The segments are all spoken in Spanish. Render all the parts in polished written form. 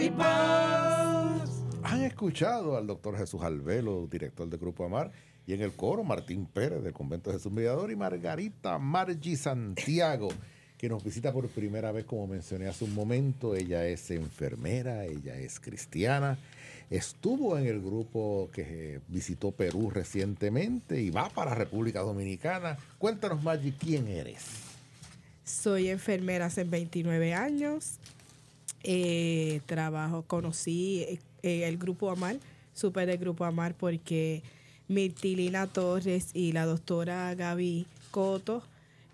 Han escuchado al doctor Jesús Albelo, director del Grupo Amar, y en el coro Martín Pérez del Convento de Jesús Mediador y Margarita Margi Santiago, que nos visita por primera vez, como mencioné hace un momento. Ella es enfermera, ella es cristiana, estuvo en el grupo que visitó Perú recientemente y va para República Dominicana. Cuéntanos, Margi, ¿quién eres? Soy enfermera hace 29 años. Conocí el Grupo Amar, supe del Grupo Amar porque Mirtilina Torres y la doctora Gaby Coto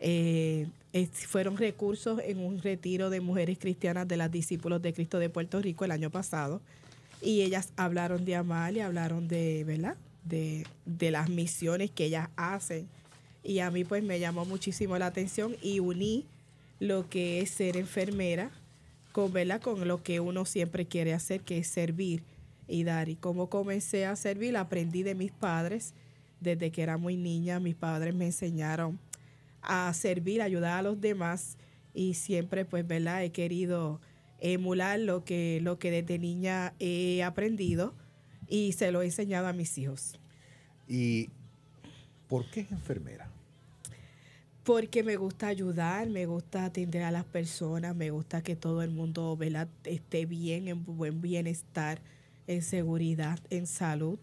fueron recursos en un retiro de mujeres cristianas de las Discípulos de Cristo de Puerto Rico el año pasado, y ellas hablaron de Amar y hablaron de, ¿verdad?, de las misiones que ellas hacen, y a mí pues me llamó muchísimo la atención y uní lo que es ser enfermera con, ¿verdad?, con lo que uno siempre quiere hacer, que es servir y dar. Y como comencé a servir, aprendí de mis padres. Desde que era muy niña, mis padres me enseñaron a servir, a ayudar a los demás, y siempre, pues, ¿verdad?, he querido emular lo que desde niña he aprendido y se lo he enseñado a mis hijos. ¿Y por qué es enfermera? Porque me gusta ayudar, me gusta atender a las personas, me gusta que todo el mundo, ¿verdad?, esté bien, en buen bienestar, en seguridad, en salud.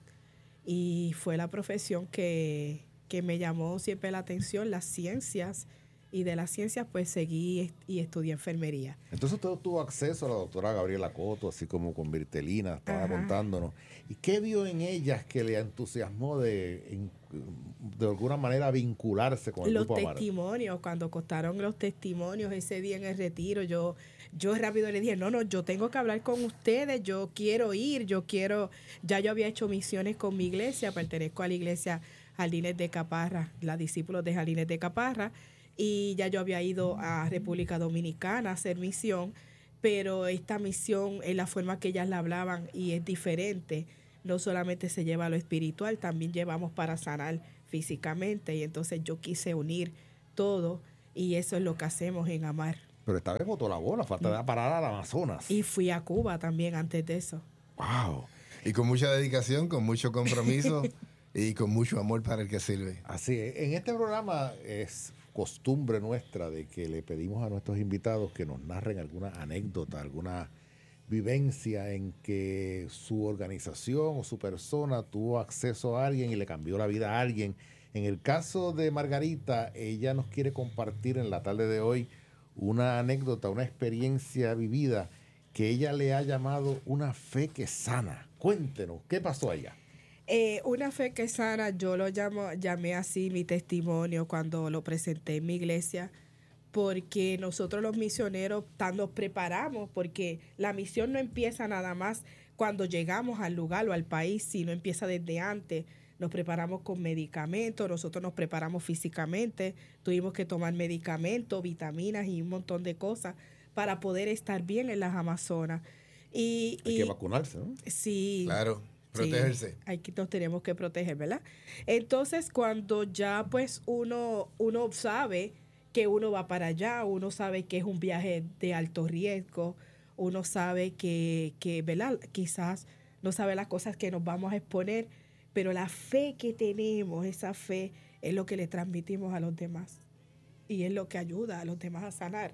Y fue la profesión que me llamó siempre la atención, las ciencias, y de las ciencias pues seguí y estudié enfermería. Entonces usted tuvo acceso a la doctora Gabriela Coto, así como con Virtelina, estaba contándonos. ¿Y qué vio en ellas que le entusiasmó de alguna manera vincularse con el Grupo Amar? Los testimonios, cuando contaron los testimonios ese día en el retiro, yo rápido le dije, no, yo tengo que hablar con ustedes, yo quiero ir, ya yo había hecho misiones con mi iglesia, pertenezco a la iglesia Jardines de Caparra, la Discípulos de Jardines de Caparra, y ya yo había ido a República Dominicana a hacer misión, pero esta misión es la forma que ellas la hablaban y es diferente. No solamente se lleva a lo espiritual, también llevamos para sanar físicamente, y entonces yo quise unir todo, y eso es lo que hacemos en Amar. Pero esta vez botó la bola, falta de parar al Amazonas. Y fui a Cuba también antes de eso. ¡Wow! Y con mucha dedicación, con mucho compromiso y con mucho amor para el que sirve. Así es. En este programa es costumbre nuestra de que le pedimos a nuestros invitados que nos narren alguna anécdota, alguna vivencia en que su organización o su persona tuvo acceso a alguien y le cambió la vida a alguien. En el caso de Margarita, ella nos quiere compartir en la tarde de hoy una anécdota, una experiencia vivida que ella le ha llamado una fe que sana. Cuéntenos, ¿qué pasó allá? Una fe que sana, yo llamé así mi testimonio cuando lo presenté en mi iglesia, porque nosotros los misioneros nos preparamos, porque la misión no empieza nada más cuando llegamos al lugar o al país, sino empieza desde antes. Nos preparamos con medicamentos, nosotros nos preparamos físicamente, tuvimos que tomar medicamentos, vitaminas y un montón de cosas para poder estar bien en las Amazonas. Hay que vacunarse, ¿no? Sí. Claro, protegerse. Sí, aquí nos tenemos que proteger, ¿verdad? Entonces, cuando ya pues uno sabe que uno va para allá, uno sabe que es un viaje de alto riesgo, uno sabe que ¿verdad?, quizás no sabe las cosas que nos vamos a exponer, pero la fe que tenemos, esa fe es lo que le transmitimos a los demás y es lo que ayuda a los demás a sanar.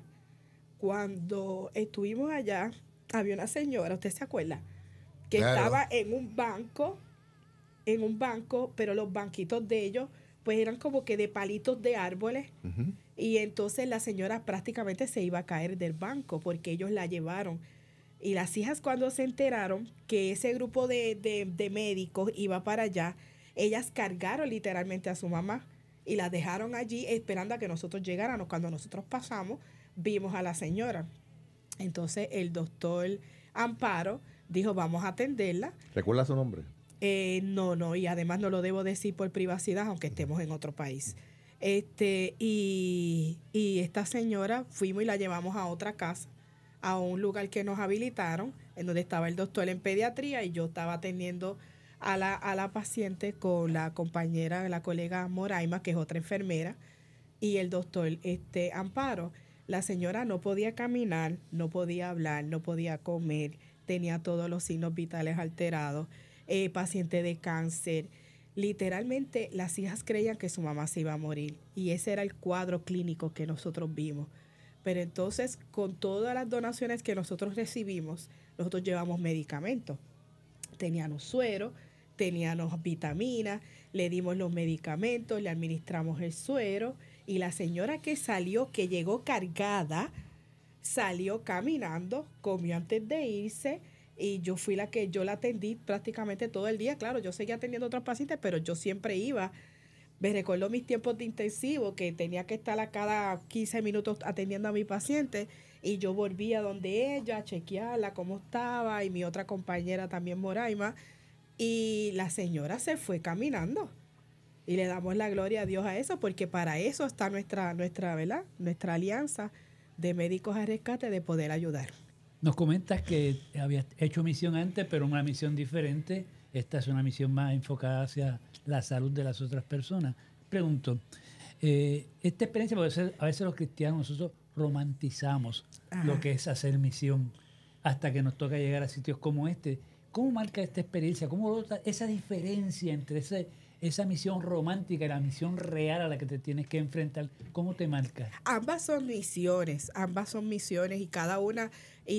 Cuando estuvimos allá, había una señora, ¿usted se acuerda?, que estaba en un banco, pero los banquitos de ellos pues eran como que de palitos de árboles. Uh-huh. Y entonces la señora prácticamente se iba a caer del banco porque ellos la llevaron. Y las hijas, cuando se enteraron que ese grupo de médicos iba para allá, ellas cargaron literalmente a su mamá y la dejaron allí esperando a que nosotros llegáramos. Cuando nosotros pasamos, vimos a la señora. Entonces el doctor Amparo dijo, vamos a atenderla. ¿Recuerda su nombre? No, y además no lo debo decir por privacidad, aunque estemos en otro país. Y esta señora fuimos y la llevamos a otra casa, a un lugar que nos habilitaron, en donde estaba el doctor en pediatría, y yo estaba atendiendo a la paciente con la compañera, la colega Moraima, que es otra enfermera, y el doctor Amparo. La señora no podía caminar, no podía hablar, no podía comer, tenía todos los signos vitales alterados, paciente de cáncer. Literalmente las hijas creían que su mamá se iba a morir y ese era el cuadro clínico que nosotros vimos. Pero entonces, con todas las donaciones que nosotros recibimos, nosotros llevamos medicamentos. Teníamos suero, teníamos vitaminas, le dimos los medicamentos, le administramos el suero y la señora que salió, que llegó cargada, salió caminando, comió antes de irse y yo fui yo la atendí prácticamente todo el día. Claro, yo seguía atendiendo a otros pacientes, pero yo siempre iba. Me recuerdo mis tiempos de intensivo, que tenía que estar a cada 15 minutos atendiendo a mi paciente y yo volvía donde ella a chequearla cómo estaba y mi otra compañera también, Moraima, y la señora se fue caminando. Y le damos la gloria a Dios a eso, porque para eso está nuestra ¿verdad? Nuestra alianza de Médicos al Rescate, de poder ayudar. Nos comentas que habías hecho misión antes, pero una misión diferente. Esta es una misión más enfocada hacia la salud de las otras personas. Pregunto, esta experiencia, porque a veces los cristianos nosotros romantizamos lo que es hacer misión hasta que nos toca llegar a sitios como este. ¿Cómo marca esta experiencia? ¿Cómo esa diferencia entre esa misión romántica y la misión real a la que te tienes que enfrentar? ¿Cómo te marca? Ambas son misiones y cada una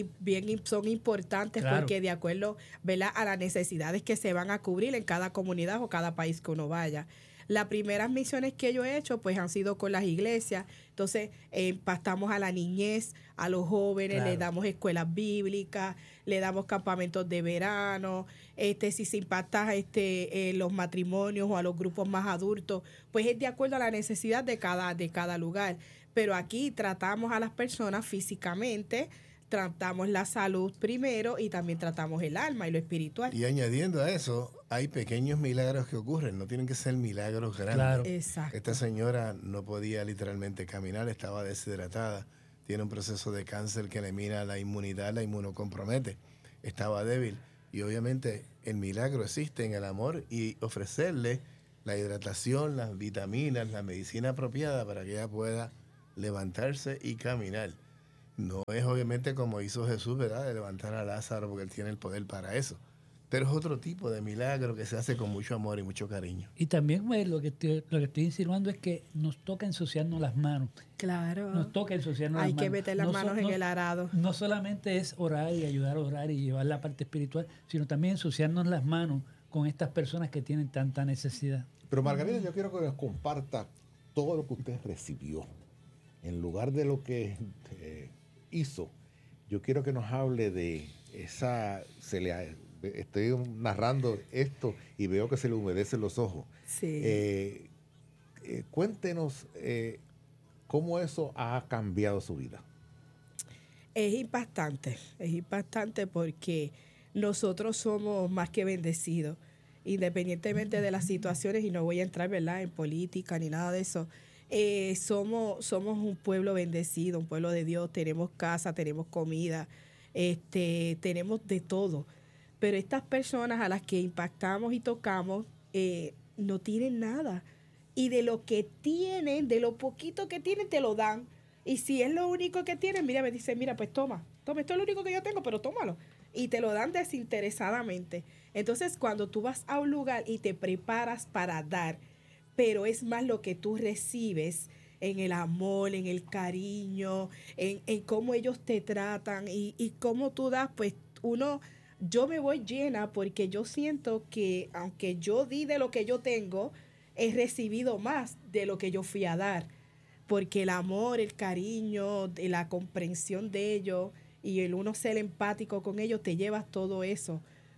son importantes, claro, porque de acuerdo, ¿verdad?, a las necesidades que se van a cubrir en cada comunidad o cada país que uno vaya. Las primeras misiones que yo he hecho pues han sido con las iglesias. Entonces impactamos a la niñez, a los jóvenes, claro, le damos escuelas bíblicas, le damos campamentos de verano. Si se impacta los matrimonios o a los grupos más adultos, pues es de acuerdo a la necesidad de cada lugar. Pero aquí tratamos a las personas físicamente, tratamos la salud primero y también tratamos el alma y lo espiritual. Y añadiendo a eso, hay pequeños milagros que ocurren, no tienen que ser milagros grandes. Claro. Exacto. Esta señora no podía literalmente caminar, estaba deshidratada, tiene un proceso de cáncer que elimina la inmunidad, la inmunocompromete, estaba débil y obviamente el milagro existe en el amor y ofrecerle la hidratación, las vitaminas, la medicina apropiada para que ella pueda levantarse y caminar. No es obviamente como hizo Jesús, ¿verdad?, de levantar a Lázaro, porque él tiene el poder para eso. Pero es otro tipo de milagro que se hace con mucho amor y mucho cariño. Y también pues, lo que estoy insinuando es que nos toca ensuciarnos las manos. Claro. Nos toca ensuciarnos las manos. Hay que meter las manos en el arado. No solamente es orar y ayudar a orar y llevar la parte espiritual, sino también ensuciarnos las manos con estas personas que tienen tanta necesidad. Pero Margarita, yo quiero que nos comparta todo lo que usted recibió. En lugar de lo que hizo, yo quiero que nos hable de esa... Estoy narrando esto y veo que se le humedecen los ojos. Sí. Cuéntenos cómo eso ha cambiado su vida. Es impactante porque nosotros somos más que bendecidos, independientemente de las situaciones, y no voy a entrar, ¿verdad?, en política ni nada de eso. Somos un pueblo bendecido, un pueblo de Dios, tenemos casa, tenemos comida, tenemos de todo. Pero estas personas a las que impactamos y tocamos no tienen nada. Y de lo que tienen, de lo poquito que tienen, te lo dan. Y si es lo único que tienen, mira, me dicen, mira, pues toma, esto es lo único que yo tengo, pero tómalo. Y te lo dan desinteresadamente. Entonces, cuando tú vas a un lugar y te preparas para dar, pero es más lo que tú recibes en el amor, en el cariño, en cómo ellos te tratan y cómo tú das, pues yo me voy llena porque yo siento que aunque yo di de lo que yo tengo, he recibido más de lo que yo fui a dar. Porque el amor, el cariño, la comprensión de ellos y el uno ser empático con ellos, te llevas todo eso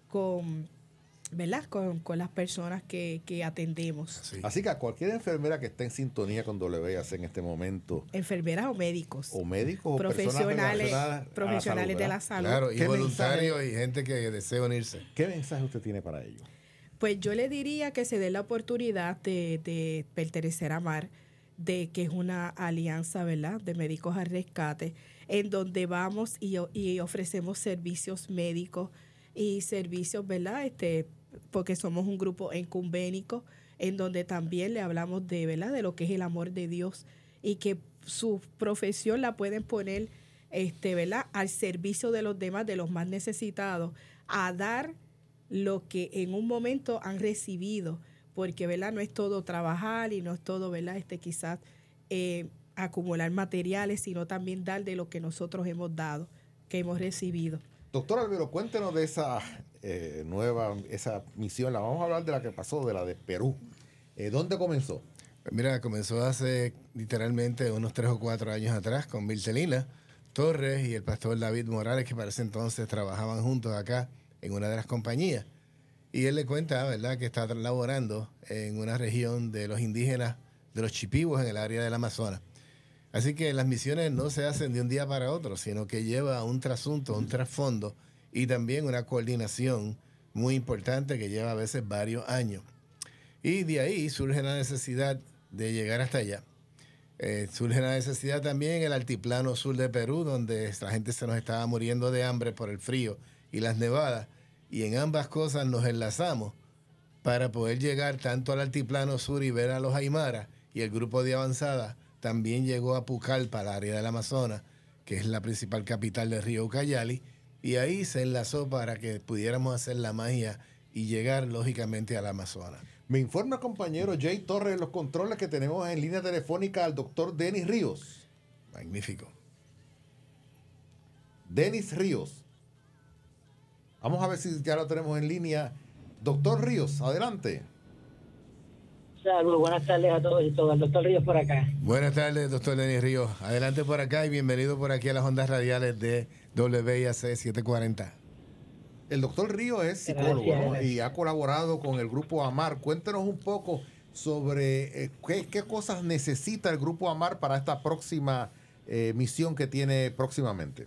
¿verdad?, con las personas que atendemos. Sí. Así que a cualquier enfermera que esté en sintonía con WAC en este momento, enfermeras o médicos o profesionales profesionales de la salud. Claro, y voluntarios y gente que desea unirse. ¿qué mensaje usted tiene para ellos? Pues yo le diría que se dé la oportunidad de pertenecer a MAR, de que es una alianza, ¿verdad?, de Médicos al Rescate, en donde vamos y ofrecemos servicios médicos y servicios, ¿verdad?, porque somos un grupo ecuménico, en donde también le hablamos de, ¿verdad?, de lo que es el amor de Dios y que su profesión la pueden poner ¿verdad?, al servicio de los demás, de los más necesitados, a dar lo que en un momento han recibido, porque, ¿verdad?, no es todo trabajar y no es todo, ¿verdad?, quizás acumular materiales, sino también dar de lo que nosotros hemos dado, que hemos recibido. Doctor Albero, cuéntenos de esa esa misión. Vamos a hablar de la que pasó, de la de Perú. ¿Dónde comenzó? Mira, comenzó hace literalmente unos 3 o 4 años atrás con Mirtelina Torres y el pastor David Morales, que para ese entonces trabajaban juntos acá en una de las compañías. Y él le cuenta, ¿verdad?, que está laborando en una región de los indígenas, de los chipivos, en el área del Amazonas. Así que las misiones no se hacen de un día para otro, sino que lleva un trasunto, un trasfondo y también una coordinación muy importante que lleva a veces varios años. Y de ahí surge la necesidad de llegar hasta allá. Surge la necesidad también en el altiplano sur de Perú, donde la gente se nos estaba muriendo de hambre por el frío y las nevadas. Y en ambas cosas nos enlazamos para poder llegar tanto al altiplano sur y ver a los Aymaras, y el grupo de avanzada también llegó a Pucallpa, al área del Amazonas, que es la principal capital del río Ucayali, y ahí se enlazó para que pudiéramos hacer la magia y llegar lógicamente al Amazonas. Me informa, compañero Jay Torres, los controles que tenemos en línea telefónica al doctor Denis Ríos. Magnífico. Denis Ríos. Vamos a ver si ya lo tenemos en línea. Doctor Ríos, adelante. Saludos, buenas tardes a todos y todas. El doctor Ríos por acá. Buenas tardes, doctor Denis Ríos. Adelante por acá y bienvenido por aquí a las ondas radiales de WIAC 740. El doctor Ríos es psicólogo, Gracias, ¿no? gracias. Y ha colaborado con el Grupo AMAR. Cuéntenos un poco sobre qué cosas necesita el Grupo AMAR para esta próxima misión que tiene próximamente.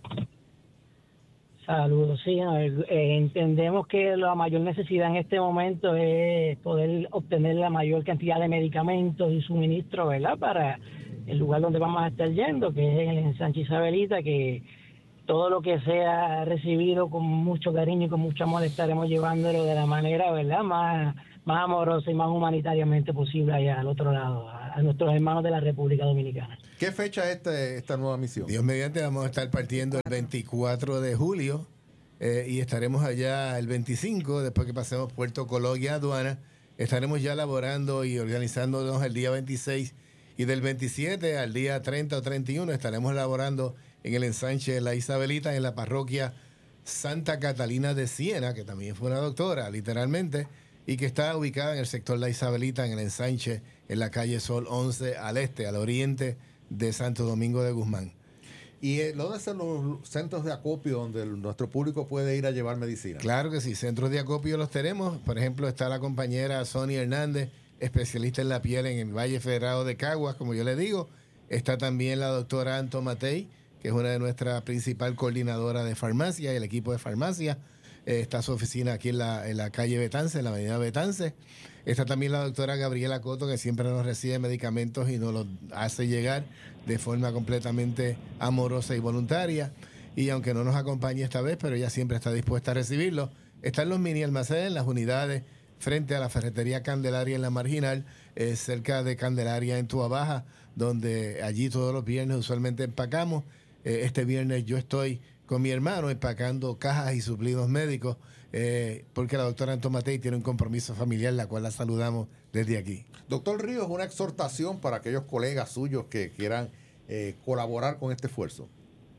Saludos, sí. Entendemos que la mayor necesidad en este momento es poder obtener la mayor cantidad de medicamentos y suministros, ¿verdad?, para el lugar donde vamos a estar yendo, que es en el ensanche Isabelita, que todo lo que sea recibido con mucho cariño y con mucho amor estaremos llevándolo de la manera, ¿verdad?, más amorosa y más humanitariamente posible allá al otro lado, a nuestros hermanos de la República Dominicana. ¿Qué fecha es esta nueva misión? Dios mediante, vamos a estar partiendo el 24 de julio y estaremos allá el 25, después que pasemos Puerto Coló y Aduana. Estaremos ya laborando y organizándonos el día 26, y del 27 al día 30 o 31 estaremos laborando en el ensanche de la Isabelita, en la parroquia Santa Catalina de Siena, que también fue una doctora, literalmente, y que está ubicada en el sector La Isabelita, en el ensanche, en la calle Sol 11, al este, al oriente de Santo Domingo de Guzmán. ¿Y dónde están los centros de acopio donde nuestro público puede ir a llevar medicina? Claro que sí, centros de acopio los tenemos. Por ejemplo, está la compañera Sonia Hernández, especialista en la piel en el Valle Federado de Caguas, como yo le digo. Está también la doctora Anto Matei, que es una de nuestras principal coordinadora de farmacia y el equipo de farmacia. Está su oficina aquí en la calle Betance, en la avenida Betance. Está también la doctora Gabriela Coto, que siempre nos recibe medicamentos y nos los hace llegar de forma completamente amorosa y voluntaria. Y aunque no nos acompañe esta vez, pero ella siempre está dispuesta a recibirlo. Están los mini almacenes, las unidades frente a la ferretería Candelaria en la Marginal, cerca de Candelaria en Tua Baja, donde allí todos los viernes usualmente empacamos. Este viernes yo estoy con mi hermano empacando cajas y suplidos médicos, porque la doctora Anto Matei tiene un compromiso familiar, la cual la saludamos desde aquí. Doctor Ríos, una exhortación para aquellos colegas suyos que quieran colaborar con este esfuerzo.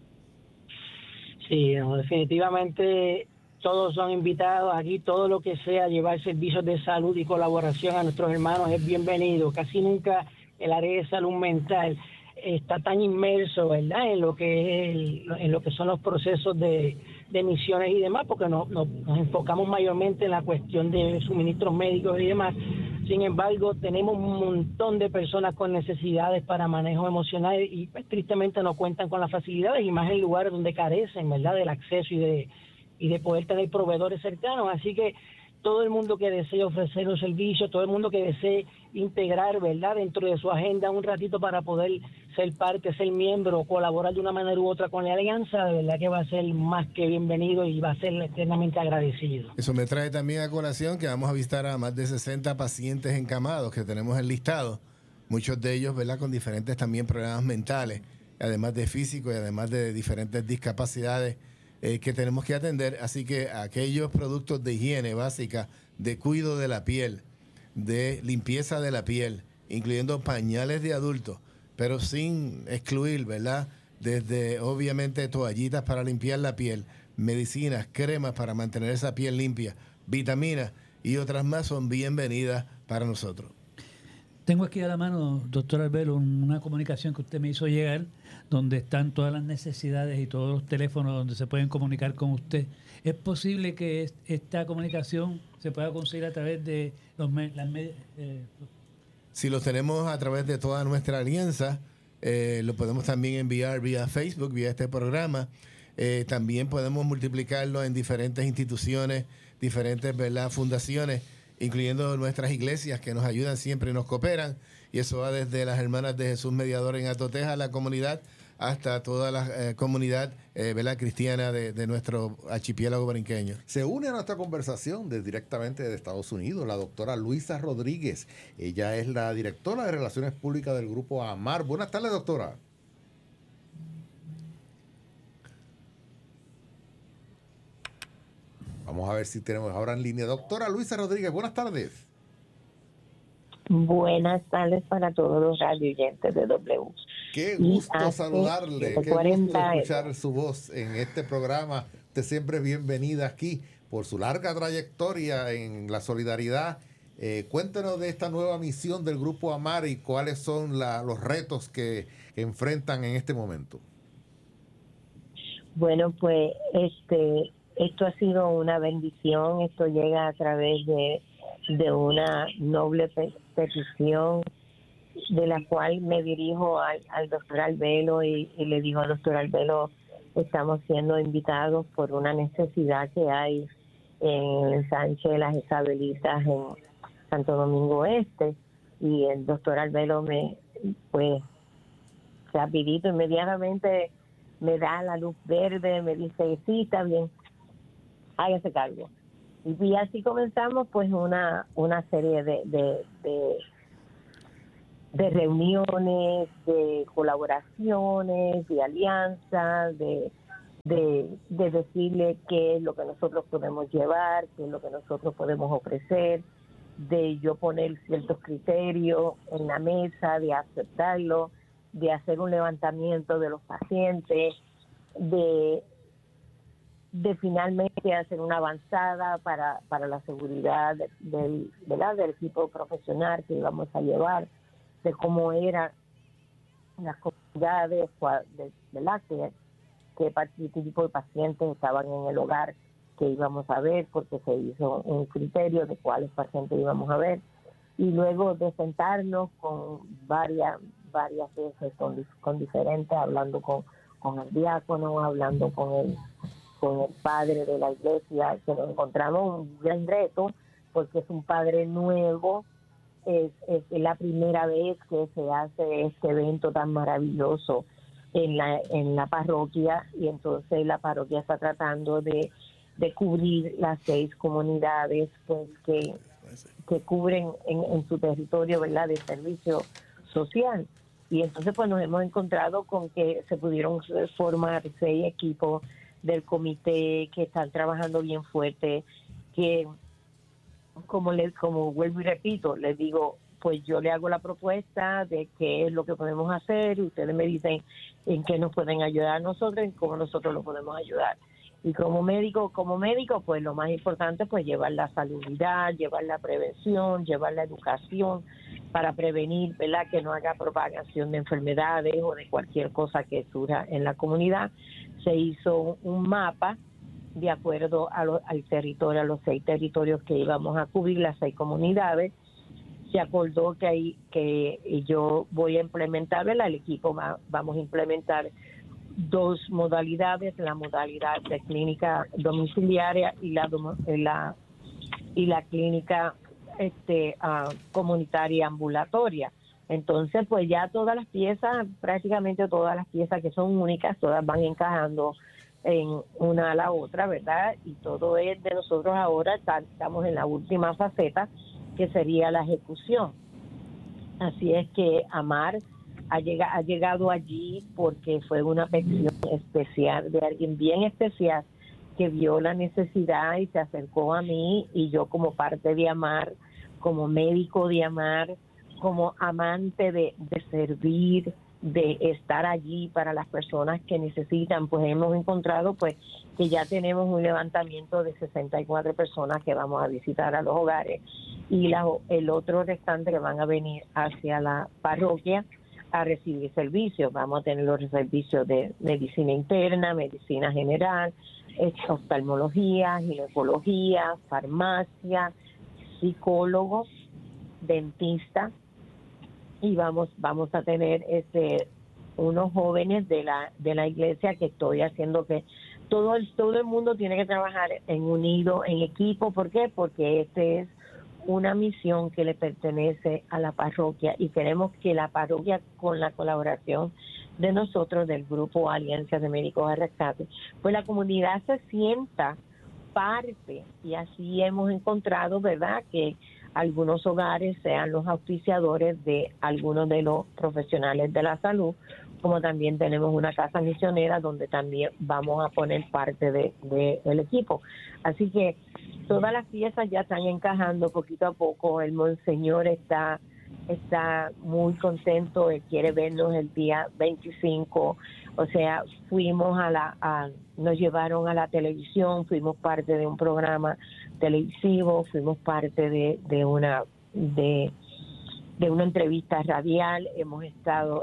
Sí, no, definitivamente todos son invitados aquí. Todo lo que sea llevar servicios de salud y colaboración a nuestros hermanos es bienvenido. Casi nunca el área de salud mental está tan inmerso, ¿verdad?, en lo que son los procesos de misiones y demás, porque nos enfocamos mayormente en la cuestión de suministros médicos y demás. Sin embargo, tenemos un montón de personas con necesidades para manejo emocional y pues, tristemente no cuentan con las facilidades, y más en lugares donde carecen, ¿verdad?, del acceso y de poder tener proveedores cercanos. Así que todo el mundo que desee ofrecer un servicio, todo el mundo que desee integrar, ¿verdad?, dentro de su agenda un ratito para poder ser parte, ser miembro, colaborar de una manera u otra con la alianza, de verdad que va a ser más que bienvenido y va a ser eternamente agradecido. Eso me trae también a colación que vamos a visitar a más de 60 pacientes encamados que tenemos enlistados, muchos de ellos, ¿verdad?, con diferentes también problemas mentales, además de físico y además de diferentes discapacidades que tenemos que atender. Así que aquellos productos de higiene básica, de cuidado de la piel, de limpieza de la piel, incluyendo pañales de adultos, pero sin excluir, ¿verdad? Desde obviamente toallitas para limpiar la piel, medicinas, cremas para mantener esa piel limpia, vitaminas y otras más son bienvenidas para nosotros. Tengo aquí a la mano, doctor Albelo, una comunicación que usted me hizo llegar, donde están todas las necesidades y todos los teléfonos donde se pueden comunicar con usted. ¿Es posible que esta comunicación se pueda conseguir a través de Si los tenemos a través de toda nuestra alianza, lo podemos también enviar vía Facebook, vía este programa. También podemos multiplicarlo en diferentes instituciones, diferentes, ¿verdad?, fundaciones, incluyendo nuestras iglesias que nos ayudan siempre y nos cooperan. Y eso va desde las Hermanas de Jesús Mediador en Atoteja, la comunidad, hasta toda la comunidad ¿verdad?, cristiana de nuestro archipiélago borinqueño. Se une a nuestra conversación directamente de Estados Unidos la doctora Luisa Rodríguez. Ella es la directora de Relaciones Públicas del Grupo AMAR. Buenas tardes, doctora. Vamos a ver si tenemos ahora en línea. Doctora Luisa Rodríguez, buenas tardes. Buenas tardes para todos los radioyentes de W. Qué gusto saludarle, qué gusto escuchar su voz en este programa. Usted siempre es bienvenida aquí por su larga trayectoria en la solidaridad. Cuéntenos de esta nueva misión del Grupo AMAR y cuáles son los retos que enfrentan en este momento. Bueno, pues esto ha sido una bendición. Esto llega a través de una noble petición de la cual me dirijo al doctor Albelo y le digo al doctor Albelo, estamos siendo invitados por una necesidad que hay en Sánchez de las Isabelitas en Santo Domingo Este, y el doctor Albelo pues rapidito, inmediatamente me da la luz verde, me dice, sí, está bien, hágase cargo. Y así comenzamos pues una serie de reuniones, de colaboraciones, de alianzas, de decirle qué es lo que nosotros podemos llevar, qué es lo que nosotros podemos ofrecer, de yo poner ciertos criterios en la mesa, de aceptarlo, de hacer un levantamiento de los pacientes, de finalmente hacer una avanzada para la seguridad del equipo profesional que íbamos a llevar, de cómo eran las comunidades, ¿verdad?, qué tipo de pacientes estaban en el hogar que íbamos a ver, porque se hizo un criterio de cuáles pacientes íbamos a ver, y luego de sentarnos con varias veces con diferentes, hablando con el diácono, hablando con el padre de la iglesia, que nos encontramos un gran reto, porque es un padre nuevo, es la primera vez que se hace este evento tan maravilloso en la parroquia, y entonces la parroquia está tratando de cubrir las 6 comunidades pues que cubren en su territorio, ¿verdad?, de servicio social. Y entonces pues nos hemos encontrado con que se pudieron formar 6 equipos del comité que están trabajando bien fuerte, que como vuelvo y repito, les digo, pues yo le hago la propuesta de qué es lo que podemos hacer y ustedes me dicen en qué nos pueden ayudar a nosotros y cómo nosotros lo podemos ayudar. Y como médico, pues lo más importante pues llevar la salubridad, llevar la prevención, llevar la educación para prevenir, ¿verdad?, que no haya propagación de enfermedades o de cualquier cosa que surja en la comunidad. Se hizo un mapa de acuerdo al territorio, a los 6 territorios que íbamos a cubrir, las 6 comunidades. Se acordó que yo voy a implementar, ¿verdad?, el equipo vamos a implementar 2 modalidades, la modalidad de clínica domiciliaria y la clínica comunitaria ambulatoria. Entonces, pues ya todas las piezas, prácticamente todas las piezas que son únicas, todas van encajando en una a la otra, ¿verdad? Y todo es de nosotros ahora, estamos en la última faceta, que sería la ejecución. Así es que AMAR ha llegado allí porque fue una petición especial de alguien bien especial que vio la necesidad y se acercó a mí, y yo como parte de AMAR, como médico de AMAR, como amante de servir, de estar allí para las personas que necesitan, pues hemos encontrado pues que ya tenemos un levantamiento de 64 personas que vamos a visitar a los hogares, y el otro restante que van a venir hacia la parroquia a recibir servicios. Vamos a tener los servicios de medicina interna, medicina general, oftalmología, ginecología, farmacia, psicólogos, dentista, y vamos a tener unos jóvenes de la iglesia, que estoy haciendo que todo el mundo tiene que trabajar unido, en equipo. ¿Por qué? Porque es una misión que le pertenece a la parroquia, y queremos que la parroquia, con la colaboración de nosotros, del grupo Alianza de Médicos de Rescate, pues la comunidad se sienta parte, y así hemos encontrado, ¿verdad?, que algunos hogares sean los auspiciadores de algunos de los profesionales de la salud, como también tenemos una casa misionera donde también vamos a poner parte del equipo. Así que todas las piezas ya están encajando poquito a poco. El monseñor está muy contento, él quiere vernos el día 25. O sea, fuimos nos llevaron a la televisión, fuimos parte de un programa televisivo, fuimos parte de una entrevista radial, hemos estado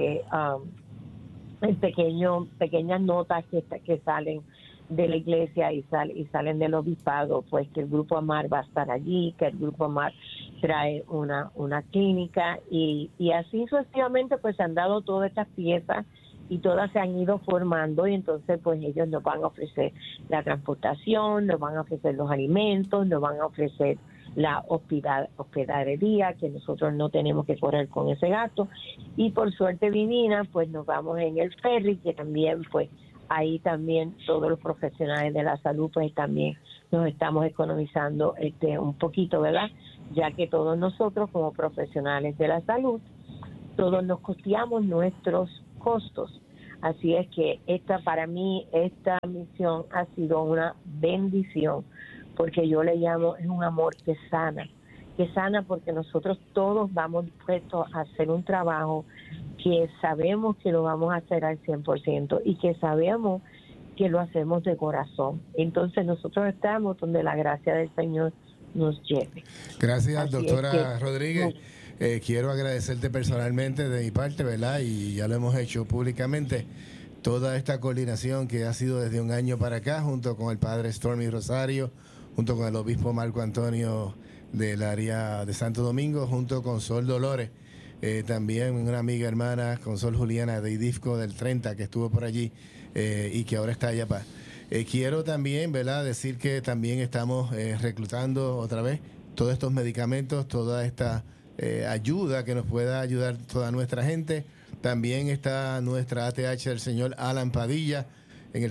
en pequeñas notas que salen de la iglesia y salen del obispado, pues que el Grupo AMAR va a estar allí, que el Grupo AMAR trae una clínica, y así sucesivamente pues se han dado todas estas piezas, y todas se han ido formando, y entonces pues ellos nos van a ofrecer la transportación, nos van a ofrecer los alimentos, nos van a ofrecer la hospedadería, que nosotros no tenemos que correr con ese gasto, y por suerte divina pues nos vamos en el ferry, que también pues ahí también todos los profesionales de la salud pues también nos estamos economizando un poquito, ¿verdad? Ya que todos nosotros como profesionales de la salud, todos nos costeamos nuestros costos. Así es que para mí esta misión ha sido una bendición, porque yo le llamo, es un amor que sana porque nosotros todos vamos dispuestos a hacer un trabajo que sabemos que lo vamos a hacer al 100%, y que sabemos que lo hacemos de corazón. Entonces nosotros estamos donde la gracia del Señor nos lleve. Gracias, Así doctora Rodríguez. Quiero agradecerte personalmente de mi parte, ¿verdad? Y ya lo hemos hecho públicamente, toda esta coordinación que ha sido desde un año para acá, junto con el padre Stormy Rosario, junto con el obispo Marco Antonio del área de Santo Domingo, junto con Sol Dolores, también una amiga hermana, con Sol Juliana de IDIFCO del 30, que estuvo por allí y que ahora está allá para. Quiero también, ¿verdad?, decir que también estamos reclutando otra vez todos estos medicamentos, toda esta ayuda que nos pueda ayudar toda nuestra gente. También está nuestra ATH del señor Alan Padilla en el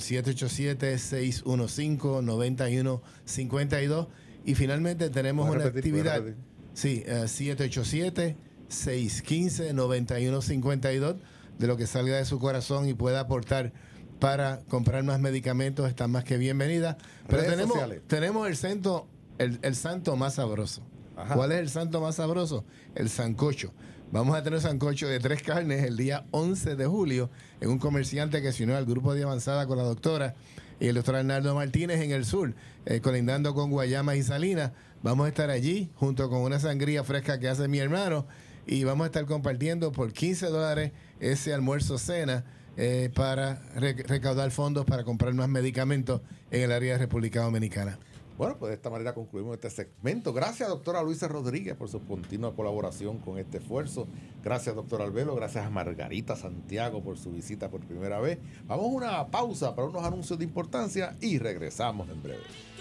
787-615-9152. Y finalmente tenemos una actividad. Sí, 787-615-9152. De lo que salga de su corazón y pueda aportar para comprar más medicamentos, está más que bienvenida. Pero tenemos el santo más sabroso. Ajá. ¿Cuál es el santo más sabroso? El sancocho. Vamos a tener sancocho de 3 carnes el día 11 de julio en un comerciante que se unió al grupo de avanzada con la doctora y el doctor Arnaldo Martínez en el sur, colindando con Guayama y Salinas. Vamos a estar allí junto con una sangría fresca que hace mi hermano, y vamos a estar compartiendo por $15 ese almuerzo cena para recaudar fondos para comprar más medicamentos en el área de República Dominicana. Bueno, pues de esta manera concluimos este segmento. Gracias, doctora Luisa Rodríguez, por su continua colaboración con este esfuerzo. Gracias, doctor Albelo. Gracias a Margarita Santiago por su visita por primera vez. Vamos a una pausa para unos anuncios de importancia y regresamos en breve.